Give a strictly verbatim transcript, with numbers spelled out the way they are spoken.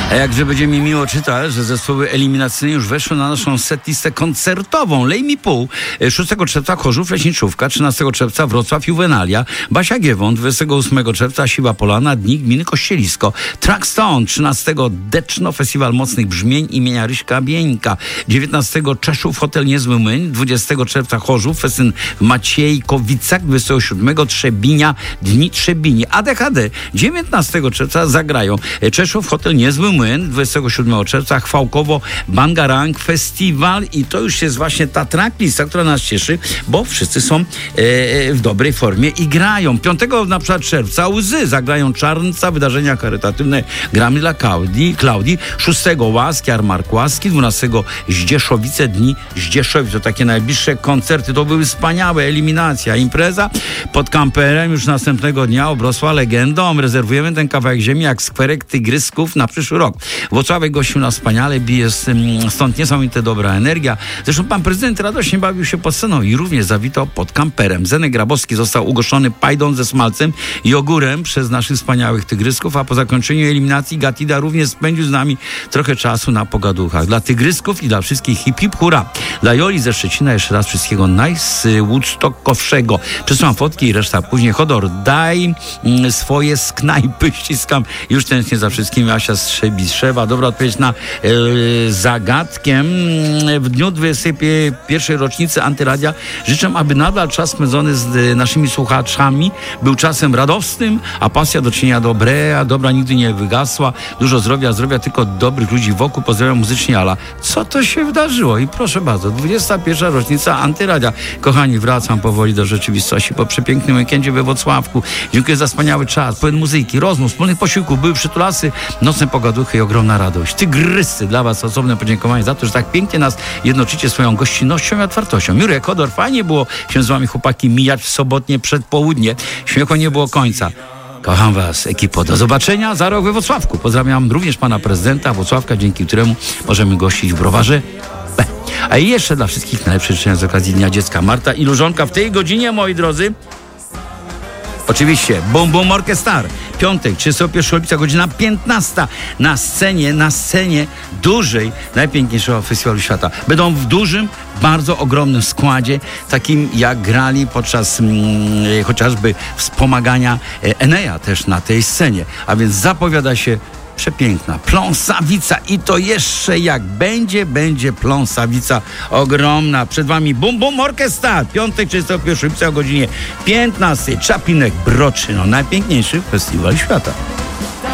A jakże będzie mi miło czytać, że zespoły eliminacyjne już weszły na naszą setlistę koncertową. Lej mi pół. szóstego czerwca Chorzów, Leśniczówka, trzynastego czerwca Wrocław, Juwenalia, Basia Giewont, dwudziestego ósmego czerwca Siwa Polana, Dni Gminy Kościelisko, Trackstone, trzynastego Deczno, Festiwal Mocnych Brzmień imienia Ryśka Bieńka, dziewiętnastego Czeszów, Hotel Niezły Młyn, dwudziestego czerwca Chorzów, festyn w Maciejkowicach, dwudziestego siódmego Trzebinia, Dni Trzebini, A D H D, dziewiętnastego czerwca zagrają Czeszów, Hotel Niezły Młyn, dwudziestego siódmego czerwca Chwałkowo, Bangarang Festiwal i to już jest właśnie ta tracklista, która nas cieszy, bo wszyscy są e, w dobrej formie i grają. piątego na przykład czerwca Łzy zagrają Czarnca, wydarzenia charytatywne Gramy dla Klaudii, Klaudii. szóstego Łask, Jarmark Łaski, dwunastego Zdzieszowice, Dni Zdzieszowic. To takie najbliższe koncerty, to były wspaniałe, eliminacja, impreza pod kamperem już następnego dnia obrosła legendą. Rezerwujemy ten kawałek ziemi jak skwerek tygrysków na przyszły rok. Włocławek gościł nas wspaniale, bije stąd niesamowita dobra energia. Zresztą pan prezydent radośnie bawił się pod sceną i również zawitał pod kamperem. Zenek Grabowski został ugoszczony pajdą ze smalcem i ogórem przez naszych wspaniałych tygrysków, a po zakończeniu eliminacji Gatida również spędził z nami trochę czasu na pogaduchach. Dla tygrysków i dla wszystkich hip hip hura. Dla Joli ze Szczecina jeszcze raz wszystkiego najwoodstockowszego. Przesyłam fotki i reszta później. Chodor, daj mm, swoje z knajpy, ściskam już tęsknię za wszystkimi. Asia Strzebiszewa. Dobra odpowiedź na yy, zagadkiem. W dniu dwudziestej pierwszej rocznicy Antyradia życzę, aby nadal czas spędzony z y, naszymi słuchaczami był czasem radosnym, a pasja do czynienia dobra, dobra nigdy nie wygasła. Dużo zdrowia, zdrowia tylko dobrych ludzi wokół. Pozdrawiam muzycznie Ala. Co to się wydarzyło? I proszę bardzo, dwudziesta pierwsza rocznica Antyradia. Kochani, wracam powoli do rzeczywistości po przepięknym weekendzie we Włocławku. Dziękuję za wspaniały czas, pełen muzyki, rozmów, wspólnych posiłków, były przytulasy, nocne pogaduchy i ogromna radość. Tygryscy, dla was osobne podziękowanie za to, że tak pięknie nas jednoczycie swoją gościnnością i otwartością. Jurek, Chodor, fajnie było się z wami, chłopaki, mijać w sobotnie przedpołudnie. Śmiechu nie było końca. Kocham was, ekipo. Do zobaczenia za rok we Włocławku. Pozdrawiam również pana prezydenta Włocławka, dzięki któremu możemy gościć w browarze B. A i jeszcze dla wszystkich najlepsze życzenia z okazji Dnia Dziecka. Marta i Lużonka w tej godzinie, moi drodzy. Oczywiście, Bum Bum Orchestar. Piątek, trzydziestego pierwszego lipca, godzina piętnasta. Na scenie, na scenie dużej, najpiękniejszego festiwalu świata. Będą w dużym, bardzo ogromnym składzie, takim jak grali podczas mm, chociażby wspomagania Eneja też na tej scenie. A więc zapowiada się przepiękna pląsawica i to jeszcze jak będzie, będzie pląsawica ogromna. Przed wami Bum Bum Orchestra. Piątek, trzydziestego pierwszego lipca o godzinie piętnastej. Czaplinek Broczyno, najpiękniejszy festiwal świata.